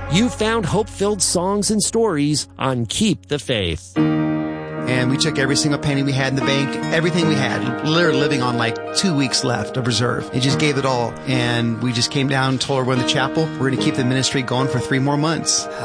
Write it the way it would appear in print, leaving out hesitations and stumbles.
You found hope-filled songs and stories on Keep the Faith. And we took every single penny we had in the bank, everything we had, literally living on like 2 weeks left of reserve. It just ggave it all. And we just came down and told everyone in the chapel, we're going to keep the ministry going for 3 more months.